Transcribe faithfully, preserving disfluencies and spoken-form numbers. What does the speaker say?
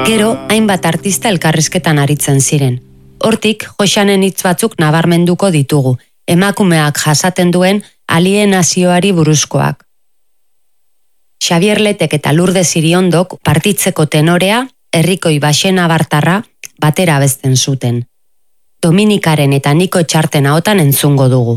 Gero, hainbat artista elkarrizketan aritzen ziren. Hortik, Joxanen hitz batzuk nabarmenduko ditugu, emakumeak jasaten duen alienazioari buruzkoak. Xabier Letek eta Lourdes Iriondok partitzeko tenorea, Herrikoi Baxena Bartarra, batera abezten zuten. Dominikaren eta Niko Txarten ahotan entzungo dugu.